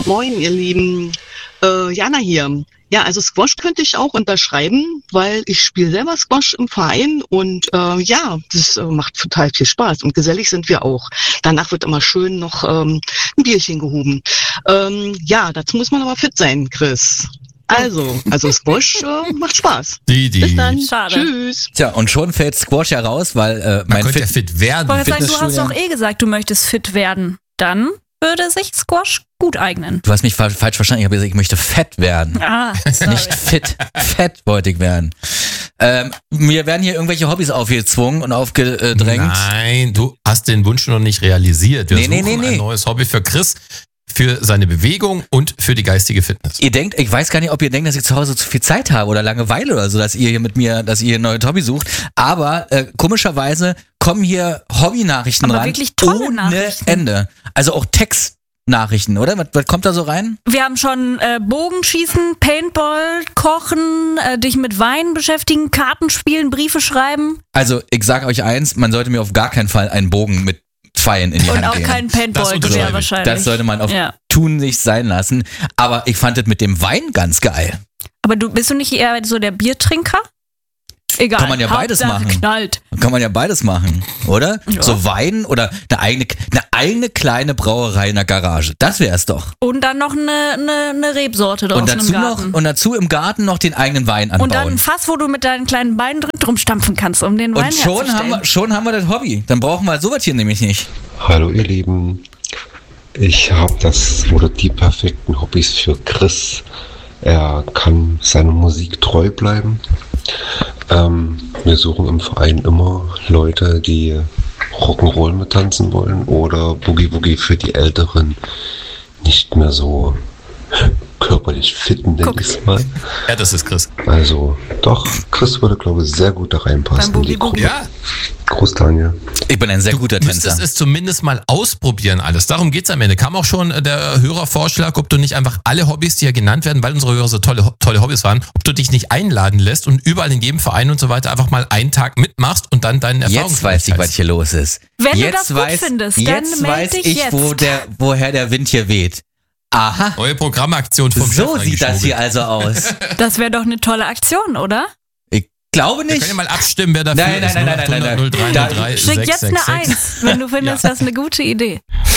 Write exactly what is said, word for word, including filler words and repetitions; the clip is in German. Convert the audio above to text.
Moin, ihr Lieben. Äh, Jana hier. Ja, also Squash könnte ich auch unterschreiben, weil ich spiele selber Squash im Verein und äh, ja, das äh, macht total viel Spaß und gesellig sind wir auch. Danach wird immer schön noch ähm, ein Bierchen gehoben. Ähm, ja, dazu muss man aber fit sein, Chris. Also, also Squash äh, macht Spaß. Die, die. Bis dann. Schade. Tschüss. Tja, und schon fällt Squash ja raus, weil äh, Man mein könnte ja Fit fit werden. Ich wollte sagen, du hast Fitnessstudio. doch eh gesagt, du möchtest fit werden. Dann würde sich Squash gut eignen. Du hast mich fa- falsch verstanden. Ich habe gesagt, ich möchte fett werden. Ah, Nicht fit. Fett wollte ich werden. Ähm, mir werden hier irgendwelche Hobbys aufgezwungen und aufgedrängt. Nein, du hast den Wunsch noch nicht realisiert. Wir Nee, nee, suchen nee, nee. ein neues Hobby für Chris, für seine Bewegung und für die geistige Fitness. Ihr denkt, ich weiß gar nicht, ob ihr denkt, dass ich zu Hause zu viel Zeit habe oder Langeweile oder so, dass ihr hier mit mir, dass ihr ein neues Hobby sucht. Aber äh, komischerweise kommen hier Hobby-Nachrichten Aber ran. wirklich tolle ohne Nachrichten. Ende. Also auch Textnachrichten, oder? Was, was kommt da so rein? Wir haben schon äh, Bogenschießen, Paintball, Kochen, äh, dich mit Wein beschäftigen, Karten spielen, Briefe schreiben Also ich sage euch eins, man sollte mir auf gar keinen Fall einen Bogen mit Pfeilen in die und Hand auch geben. kein Das Paintball unterschreibe mehr ich. wahrscheinlich. Das sollte man auf Ja. tun nicht sein lassen. Aber ich fand das mit dem Wein ganz geil. Aber du bist du nicht eher so der Biertrinker? Egal. Kann man ja beides Hauptsache machen. Knallt. Kann man ja beides machen, oder? Ja. So Wein oder eine eigene, eine eigene kleine Brauerei in der Garage. Das wär's doch. Und dann noch eine, eine, eine Rebsorte draußen Und dazu im noch Garten. und dazu im Garten noch den eigenen Wein anbauen. Und dann ein Fass, wo du mit deinen kleinen Beinen drin drum stampfen kannst, um den Wein Und schon haben, herzustellen. wir, schon haben wir das Hobby. Dann brauchen wir sowas hier nämlich nicht. Hallo ihr Lieben, ich habe das oder die perfekten Hobbys für Chris. Er kann seiner Musik treu bleiben. Ähm, wir suchen im Verein immer Leute, die Rock'n'Roll mit tanzen wollen oder Boogie Boogie für die Älteren, nicht mehr so körperlich fit, nenne Guck. ich es mal. Ja, das ist Chris. Also doch, Chris würde glaube ich sehr gut da reinpassen. Beim Boogie Die Gru- Boogie. Ja, Groß Daniel. Ich bin ein sehr guter du müsstest Tänzer. es zumindest mal ausprobieren alles. Darum geht's am Ende. Kam auch schon der Hörervorschlag, ob du nicht einfach alle Hobbys, die ja genannt werden, weil unsere Hörer so tolle, tolle Hobbys waren, ob du dich nicht einladen lässt und überall in jedem Verein und so weiter einfach mal einen Tag mitmachst und dann deinen Erfahrungen Jetzt weiß ich, was hier los ist. Wenn du jetzt das gut weiß, findest, dann jetzt meld weiß dich ich, jetzt. Wo der, woher der Wind hier weht. Aha, Neue Programmaktion vom so Chef sieht das hier reingeschmuggelt. also aus. Das wäre doch eine tolle Aktion, oder? Ich glaube Wir nicht. können ja mal abstimmen, wer dafür Nein, nein, ist. nein, nein, nein, nein, nein. null acht hundert null drei null drei Schick jetzt eine sechs sechs sechs. Eins, wenn du findest, Ja. das ist eine gute Idee.